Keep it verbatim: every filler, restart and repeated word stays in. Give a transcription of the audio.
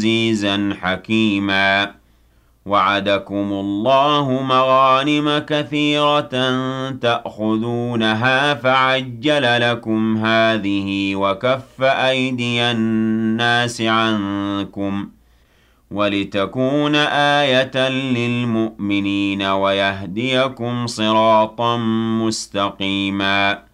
عزيزا حكيما وعدكم الله مغانم كثيرة تأخذونها فعجل لكم هذه وكف أيدي الناس عنكم ولتكون آية للمؤمنين ويهديكم صراطا مستقيما